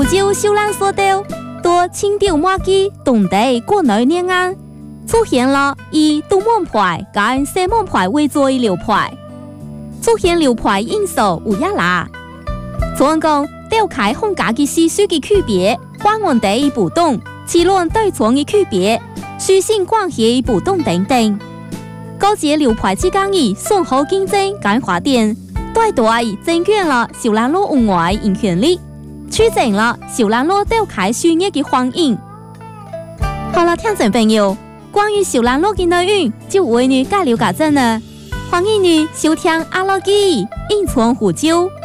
湖州小兰所到，多清调马基动地国内念安，出现了以东门派跟西门派为主的流派，出现流派因素有一啦。总讲调开风格的习俗的区别，官员地的不同，议论对错的区别，书信关系的不同等等。高级流派之间的双好竞争跟发展，对大增强了小兰路文化影响力，促进了小兰路调开事业的欢迎。好了，听众朋友，关于小兰路的内容就为你介绍到这呢，欢迎你收听阿拉基印传湖州。